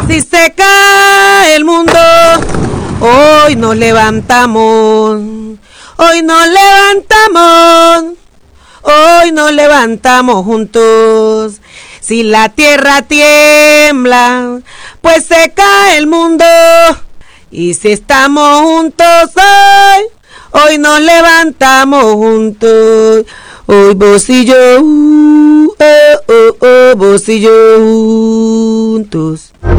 Si se cae el mundo, hoy nos levantamos, hoy nos levantamos, hoy nos levantamos juntos. Si la tierra tiembla, pues se cae el mundo. Y si estamos juntos hoy nos levantamos juntos. Hoy vos y yo, vos y yo juntos.